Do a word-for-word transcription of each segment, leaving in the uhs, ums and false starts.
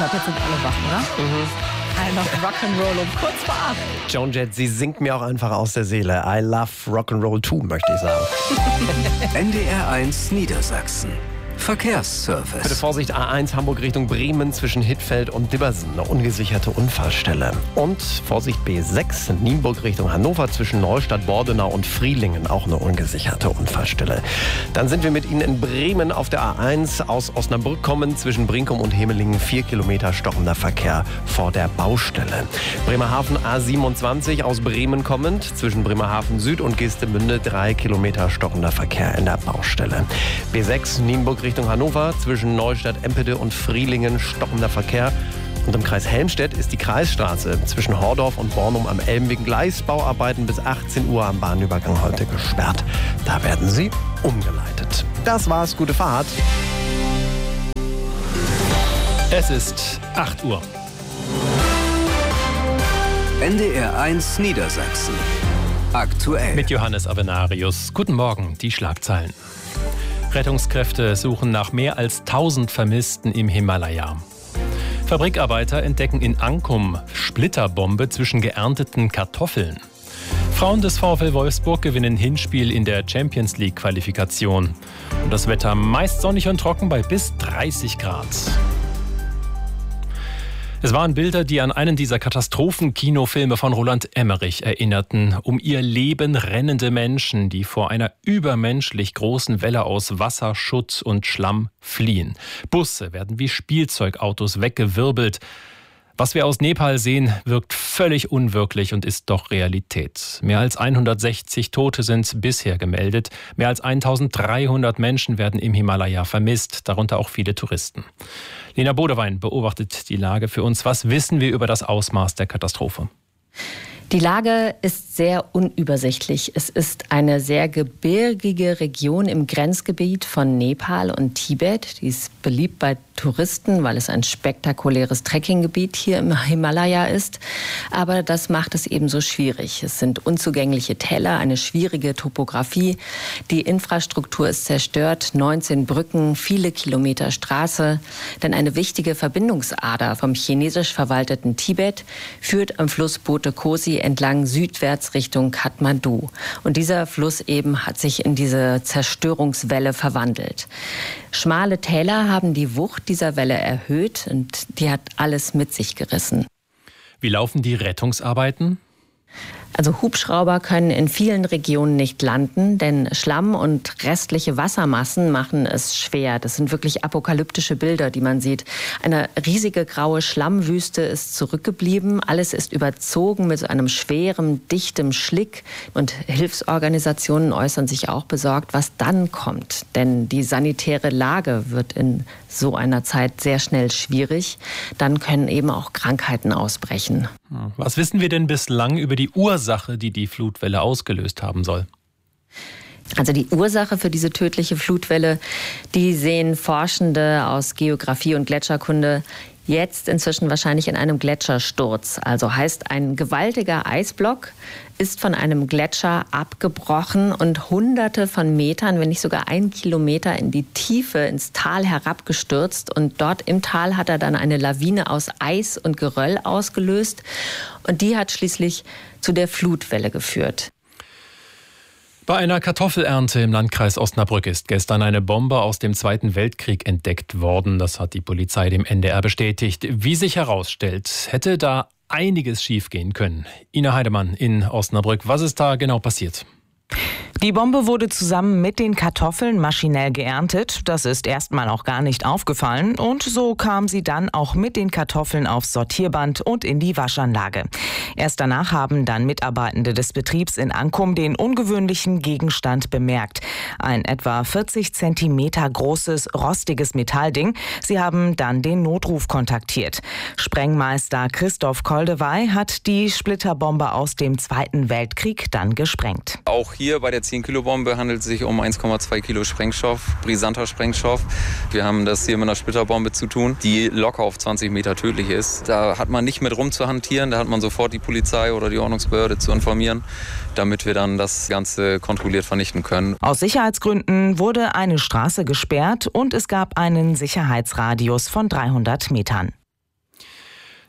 glaube, jetzt sind alle wach, oder? Mhm. Noch Rock'n'Roll um kurz vor acht. Joan Jett, sie singt mir auch einfach aus der Seele. I love Rock'n'Roll too, möchte ich sagen. N D R eins Niedersachsen. Verkehrsservice. Bitte Vorsicht, A eins Hamburg Richtung Bremen zwischen Hittfeld und Dibbersen. Eine ungesicherte Unfallstelle. Und Vorsicht B sechs Nienburg Richtung Hannover zwischen Neustadt, Bordenau und Frielingen. Auch eine ungesicherte Unfallstelle. Dann sind wir mit Ihnen in Bremen auf der A eins aus Osnabrück kommen. Zwischen Brinkum und Hemelingen vier Kilometer stockender Verkehr vor der Baustelle. Bremerhaven A siebenundzwanzig aus Bremen kommend. Zwischen Bremerhaven Süd und Geestemünde drei Kilometer stockender Verkehr in der Baustelle. B sechs Nienburg Richtung Hannover, zwischen Neustadt, Empede und Frielingen stockender Verkehr. Und im Kreis Helmstedt ist die Kreisstraße zwischen Hordorf und Bornum am Elm wegen Gleisbauarbeiten bis achtzehn Uhr am Bahnübergang heute gesperrt. Da werden sie umgeleitet. Das war's, gute Fahrt. Es ist acht Uhr. N D R eins Niedersachsen. Aktuell. Mit Johannes Avenarius. Guten Morgen, die Schlagzeilen. Rettungskräfte suchen nach mehr als tausend Vermissten im Himalaya. Fabrikarbeiter entdecken in Ankum Splitterbombe zwischen geernteten Kartoffeln. Frauen des VfL Wolfsburg gewinnen Hinspiel in der Champions League Qualifikation. Und das Wetter meist sonnig und trocken bei bis dreißig Grad. Es waren Bilder, die an einen dieser Katastrophen-Kinofilme von Roland Emmerich erinnerten. Um ihr Leben rennende Menschen, die vor einer übermenschlich großen Welle aus Wasser, Schutt und Schlamm fliehen. Busse werden wie Spielzeugautos weggewirbelt. Was wir aus Nepal sehen, wirkt völlig unwirklich und ist doch Realität. Mehr als hundertsechzig Tote sind bisher gemeldet. Mehr als eintausenddreihundert Menschen werden im Himalaya vermisst, darunter auch viele Touristen. Lena Bodewein beobachtet die Lage für uns. Was wissen wir über das Ausmaß der Katastrophe? Die Lage ist sehr unübersichtlich. Es ist eine sehr gebirgige Region im Grenzgebiet von Nepal und Tibet. Die ist beliebt bei Touristen, weil es ein spektakuläres Trekkinggebiet hier im Himalaya ist. Aber das macht es ebenso schwierig. Es sind unzugängliche Täler, eine schwierige Topografie. Die Infrastruktur ist zerstört, neunzehn Brücken, viele Kilometer Straße. Denn eine wichtige Verbindungsader vom chinesisch verwalteten Tibet führt am Fluss Bote Kosi entlang südwärts Richtung Kathmandu. Und dieser Fluss eben hat sich in diese Zerstörungswelle verwandelt. Schmale Täler haben die Wucht dieser Welle erhöht und die hat alles mit sich gerissen. Wie laufen die Rettungsarbeiten? Also Hubschrauber können in vielen Regionen nicht landen, denn Schlamm und restliche Wassermassen machen es schwer. Das sind wirklich apokalyptische Bilder, die man sieht. Eine riesige graue Schlammwüste ist zurückgeblieben. Alles ist überzogen mit so einem schweren, dichtem Schlick. Und Hilfsorganisationen äußern sich auch besorgt, was dann kommt. Denn die sanitäre Lage wird in so einer Zeit sehr schnell schwierig. Dann können eben auch Krankheiten ausbrechen. Was wissen wir denn bislang über die Ursache, die die Flutwelle ausgelöst haben soll? Also die Ursache für diese tödliche Flutwelle, die sehen Forschende aus Geografie und Gletscherkunde jetzt inzwischen wahrscheinlich in einem Gletschersturz. Also heißt, ein gewaltiger Eisblock ist von einem Gletscher abgebrochen und hunderte von Metern, wenn nicht sogar ein Kilometer in die Tiefe, ins Tal herabgestürzt. Und dort im Tal hat er dann eine Lawine aus Eis und Geröll ausgelöst. Und die hat schließlich zu der Flutwelle geführt. Bei einer Kartoffelernte im Landkreis Osnabrück ist gestern eine Bombe aus dem Zweiten Weltkrieg entdeckt worden. Das hat die Polizei dem N D R bestätigt. Wie sich herausstellt, hätte da einiges schiefgehen können. Ina Heidemann in Osnabrück. Was ist da genau passiert? Die Bombe wurde zusammen mit den Kartoffeln maschinell geerntet. Das ist erstmal auch gar nicht aufgefallen. Und so kam sie dann auch mit den Kartoffeln aufs Sortierband und in die Waschanlage. Erst danach haben dann Mitarbeitende des Betriebs in Ankum den ungewöhnlichen Gegenstand bemerkt. Ein etwa vierzig Zentimeter großes, rostiges Metallding. Sie haben dann den Notruf kontaktiert. Sprengmeister Christoph Koldewey hat die Splitterbombe aus dem Zweiten Weltkrieg dann gesprengt. Auch hier bei der zehn Kilo Bombe handelt es sich um eins Komma zwei Kilo Sprengstoff, brisanter Sprengstoff. Wir haben das hier mit einer Splitterbombe zu tun, die locker auf zwanzig Meter tödlich ist. Da hat man nicht mit rumzuhantieren, da hat man sofort die Polizei oder die Ordnungsbehörde zu informieren, damit wir dann das Ganze kontrolliert vernichten können. Aus Sicherheitsgründen wurde eine Straße gesperrt und es gab einen Sicherheitsradius von dreihundert Metern.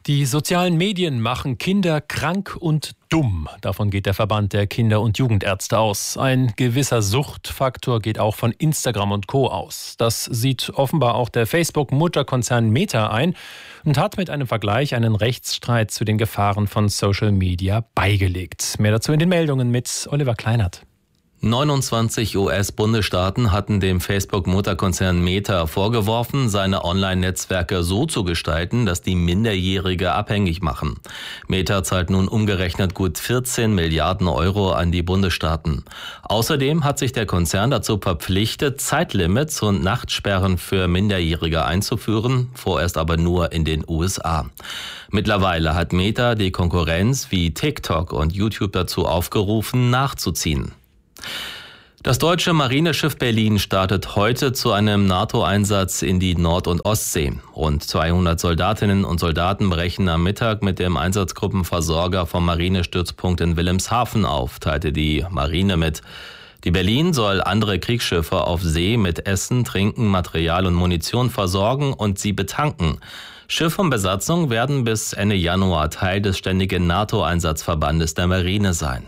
Die sozialen Medien machen Kinder krank und dumm. Davon geht der Verband der Kinder- und Jugendärzte aus. Ein gewisser Suchtfaktor geht auch von Instagram und Co. aus. Das sieht offenbar auch der Facebook-Mutterkonzern Meta ein und hat mit einem Vergleich einen Rechtsstreit zu den Gefahren von Social Media beigelegt. Mehr dazu in den Meldungen mit Oliver Kleinert. neunundzwanzig U S-Bundesstaaten hatten dem Facebook-Mutterkonzern Meta vorgeworfen, seine Online-Netzwerke so zu gestalten, dass die Minderjährige abhängig machen. Meta zahlt nun umgerechnet gut vierzehn Milliarden Euro an die Bundesstaaten. Außerdem hat sich der Konzern dazu verpflichtet, Zeitlimits und Nachtsperren für Minderjährige einzuführen, vorerst aber nur in den U S A. Mittlerweile hat Meta die Konkurrenz wie TikTok und YouTube dazu aufgerufen, nachzuziehen. Das deutsche Marineschiff Berlin startet heute zu einem NATO-Einsatz in die Nord- und Ostsee. Rund zweihundert Soldatinnen und Soldaten brechen am Mittag mit dem Einsatzgruppenversorger vom Marinestützpunkt in Wilhelmshaven auf, teilte die Marine mit. Die Berlin soll andere Kriegsschiffe auf See mit Essen, Trinken, Material und Munition versorgen und sie betanken. Schiff und Besatzung werden bis Ende Januar Teil des ständigen NATO-Einsatzverbandes der Marine sein.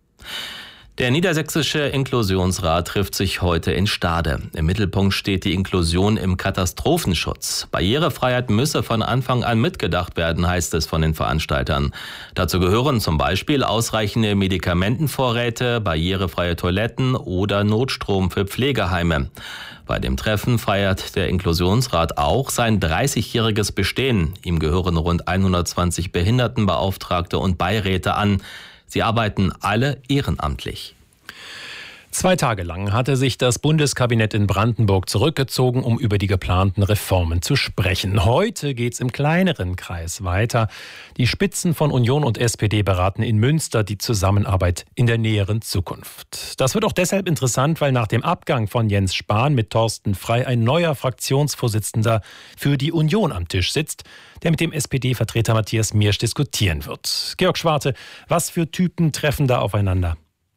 Der Niedersächsische Inklusionsrat trifft sich heute in Stade. Im Mittelpunkt steht die Inklusion im Katastrophenschutz. Barrierefreiheit müsse von Anfang an mitgedacht werden, heißt es von den Veranstaltern. Dazu gehören zum Beispiel ausreichende Medikamentenvorräte, barrierefreie Toiletten oder Notstrom für Pflegeheime. Bei dem Treffen feiert der Inklusionsrat auch sein dreißigjähriges Bestehen. Ihm gehören rund hundertzwanzig Behindertenbeauftragte und Beiräte an. Sie arbeiten alle ehrenamtlich. Zwei Tage lang hatte sich das Bundeskabinett in Brandenburg zurückgezogen, um über die geplanten Reformen zu sprechen. Heute geht es im kleineren Kreis weiter. Die Spitzen von Union und S P D beraten in Münster die Zusammenarbeit in der näheren Zukunft. Das wird auch deshalb interessant, weil nach dem Abgang von Jens Spahn mit Thorsten Frey ein neuer Fraktionsvorsitzender für die Union am Tisch sitzt, der mit dem S P D-Vertreter Matthias Miersch diskutieren wird. Georg Schwarte, was für Typen treffen da aufeinander?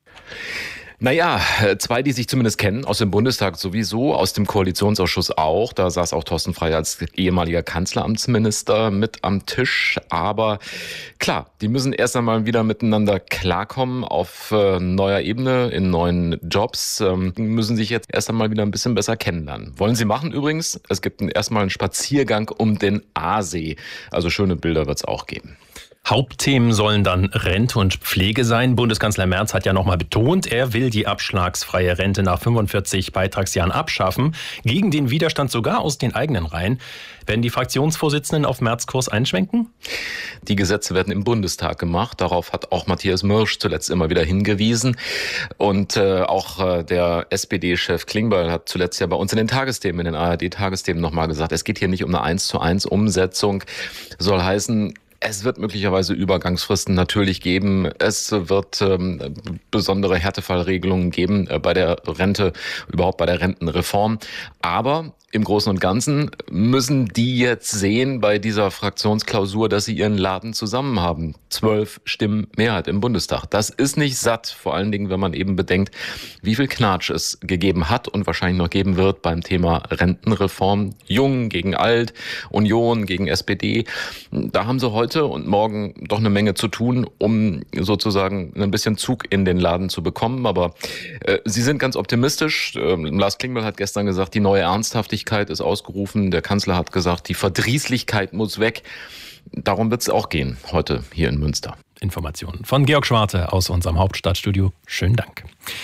Naja, zwei, die sich zumindest kennen, aus dem Bundestag sowieso, aus dem Koalitionsausschuss auch. Da saß auch Thorsten Frey als ehemaliger Kanzleramtsminister mit am Tisch. Aber klar, die müssen erst einmal wieder miteinander klarkommen auf äh, neuer Ebene, in neuen Jobs. Ähm, müssen sich jetzt erst einmal wieder ein bisschen besser kennenlernen. Wollen sie machen übrigens. Es gibt erstmal einen Spaziergang um den Aasee. Also schöne Bilder wird es auch geben. Hauptthemen sollen dann Rente und Pflege sein. Bundeskanzler Merz hat ja nochmal betont, er will die abschlagsfreie Rente nach fünfundvierzig Beitragsjahren abschaffen. Gegen den Widerstand sogar aus den eigenen Reihen. Werden die Fraktionsvorsitzenden auf Merz Kurs einschwenken? Die Gesetze werden im Bundestag gemacht. Darauf hat auch Matthias Miersch zuletzt immer wieder hingewiesen. Und äh, auch äh, der S P D-Chef Klingbeil hat zuletzt ja bei uns in den Tagesthemen, in den A R D-Tagesthemen nochmal gesagt, es geht hier nicht um eine eins zu eins Umsetzung. Soll heißen, es wird möglicherweise Übergangsfristen natürlich geben. Es wird ähm, besondere Härtefallregelungen geben äh, bei der Rente, überhaupt bei der Rentenreform. Aber im Großen und Ganzen müssen die jetzt sehen bei dieser Fraktionsklausur, dass sie ihren Laden zusammen haben. Zwölf Stimmen Mehrheit im Bundestag. Das ist nicht satt, vor allen Dingen, wenn man eben bedenkt, wie viel Knatsch es gegeben hat und wahrscheinlich noch geben wird beim Thema Rentenreform. Jung gegen Alt, Union gegen S P D. Da haben sie heute und morgen doch eine Menge zu tun, um sozusagen ein bisschen Zug in den Laden zu bekommen. Aber äh, sie sind ganz optimistisch. Ähm, Lars Klingbeil hat gestern gesagt, die neue Ernsthaftigkeit ist ausgerufen. Der Kanzler hat gesagt, die Verdrießlichkeit muss weg. Darum wird es auch gehen heute hier in Münster. Informationen von Georg Schwarte aus unserem Hauptstadtstudio. Schönen Dank.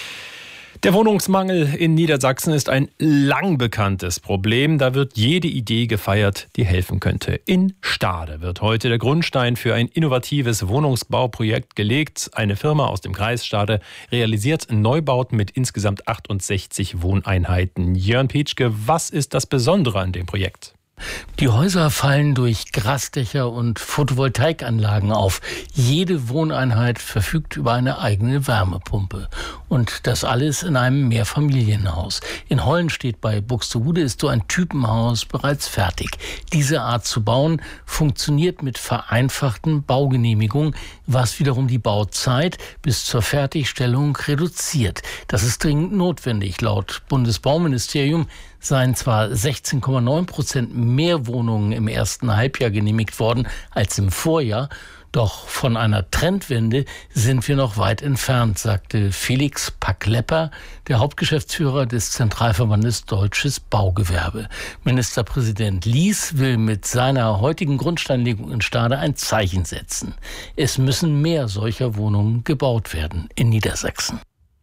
Der Wohnungsmangel in Niedersachsen ist ein lang bekanntes Problem. Da wird jede Idee gefeiert, die helfen könnte. In Stade wird heute der Grundstein für ein innovatives Wohnungsbauprojekt gelegt. Eine Firma aus dem Kreis Stade realisiert Neubauten mit insgesamt achtundsechzig Wohneinheiten. Jörn Pietschke, was ist das Besondere an dem Projekt? Die Häuser fallen durch Grasdächer und Photovoltaikanlagen auf. Jede Wohneinheit verfügt über eine eigene Wärmepumpe. Und das alles in einem Mehrfamilienhaus. In Hollenstedt bei Buxtehude ist so ein Typenhaus bereits fertig. Diese Art zu bauen funktioniert mit vereinfachten Baugenehmigungen, was wiederum die Bauzeit bis zur Fertigstellung reduziert. Das ist dringend notwendig. Laut Bundesbauministerium seien zwar sechzehn Komma neun Prozent mehr Wohnungen im ersten Halbjahr genehmigt worden als im Vorjahr. Doch von einer Trendwende sind wir noch weit entfernt, sagte Felix Packlepper, der Hauptgeschäftsführer des Zentralverbandes Deutsches Baugewerbe. Ministerpräsident Lies will mit seiner heutigen Grundsteinlegung in Stade ein Zeichen setzen. Es müssen mehr solcher Wohnungen gebaut werden in Niedersachsen.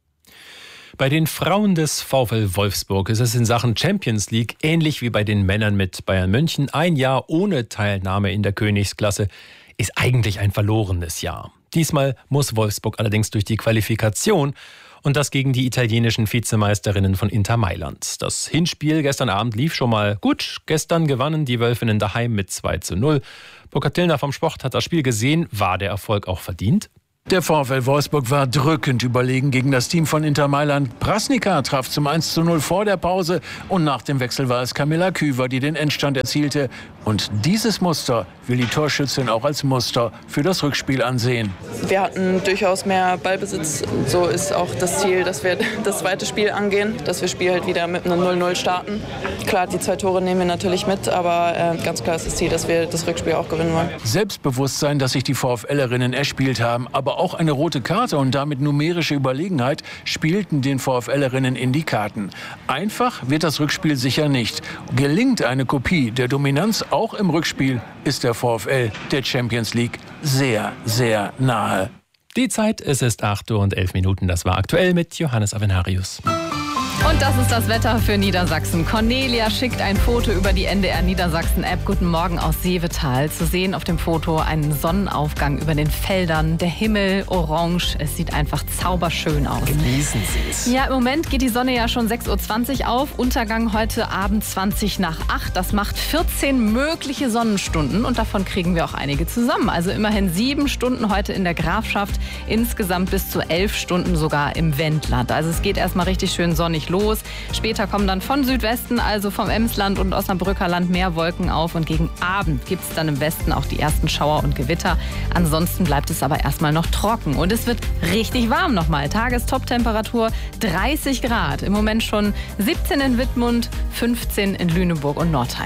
Bei den Frauen des VfL Wolfsburg ist es in Sachen Champions League ähnlich wie bei den Männern mit Bayern München. Ein Jahr ohne Teilnahme in der Königsklasse ist eigentlich ein verlorenes Jahr. Diesmal muss Wolfsburg allerdings durch die Qualifikation und das gegen die italienischen Vizemeisterinnen von Inter Mailand. Das Hinspiel gestern Abend lief schon mal gut. Gestern gewannen die Wölfinnen daheim mit zwei zu null. Burkhard Tillner vom Sport hat das Spiel gesehen. War der Erfolg auch verdient? Der VfL Wolfsburg war drückend überlegen gegen das Team von Inter Mailand. Prasnica traf zum eins zu null vor der Pause und nach dem Wechsel war es Kamila Küver, die den Endstand erzielte. Und dieses Muster will die Torschützin auch als Muster für das Rückspiel ansehen. Wir hatten durchaus mehr Ballbesitz. So ist auch das Ziel, dass wir das zweite Spiel angehen, dass wir das Spiel halt wieder mit einem null null starten. Klar, die zwei Tore nehmen wir natürlich mit, aber äh, ganz klar ist das Ziel, dass wir das Rückspiel auch gewinnen wollen. Selbstbewusstsein, dass sich die VfLerinnen erspielt haben, aber auch eine rote Karte und damit numerische Überlegenheit spielten den VfLerinnen in die Karten. Einfach wird das Rückspiel sicher nicht. Gelingt eine Kopie der Dominanz auch im Rückspiel, ist der VfL der Champions League sehr, sehr nahe. Die Zeit, es ist acht Uhr und elf Minuten. Das war aktuell mit Johannes Avenarius. Und das ist das Wetter für Niedersachsen. Cornelia schickt ein Foto über die N D R Niedersachsen-App. Guten Morgen aus Seevetal. Zu sehen auf dem Foto einen Sonnenaufgang über den Feldern. Der Himmel orange. Es sieht einfach zauberschön aus. Genießen Sie es. Ja, im Moment geht die Sonne ja schon sechs Uhr zwanzig auf. Untergang heute Abend zwanzig nach acht. Das macht vierzehn mögliche Sonnenstunden. Und davon kriegen wir auch einige zusammen. Also immerhin sieben Stunden heute in der Grafschaft. Insgesamt bis zu elf Stunden sogar im Wendland. Also es geht erstmal richtig schön sonnig los. Später kommen dann von Südwesten, also vom Emsland und Osnabrücker Land, mehr Wolken auf. Und gegen Abend gibt es dann im Westen auch die ersten Schauer und Gewitter. Ansonsten bleibt es aber erstmal noch trocken. Und es wird richtig warm nochmal. Tagestop-Temperatur dreißig Grad. Im Moment schon siebzehn in Wittmund, fünfzehn in Lüneburg und Nordheim.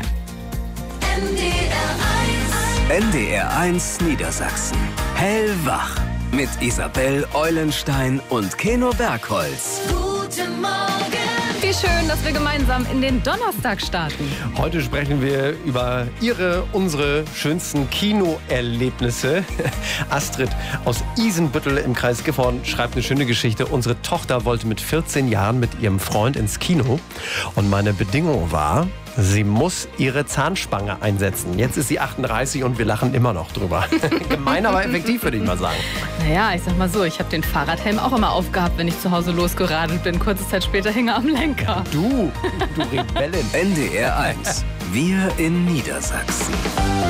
N D R eins Niedersachsen. Hellwach. Mit Isabel Eulenstein und Keno Bergholz. Guten Morgen. Wie schön, dass wir gemeinsam in den Donnerstag starten. Heute sprechen wir über Ihre, unsere schönsten Kinoerlebnisse. Astrid aus Isenbüttel im Kreis Gifhorn schreibt eine schöne Geschichte. Unsere Tochter wollte mit vierzehn Jahren mit ihrem Freund ins Kino. Und meine Bedingung war, sie muss ihre Zahnspange einsetzen. Jetzt ist sie achtunddreißig und wir lachen immer noch drüber. Gemein, aber effektiv, würde ich mal sagen. Naja, ich sag mal so, ich habe den Fahrradhelm auch immer aufgehabt, wenn ich zu Hause losgeradelt bin. Kurze Zeit später hing er am Lenker. Du, du Rebellin. N D R eins. Wir in Niedersachsen.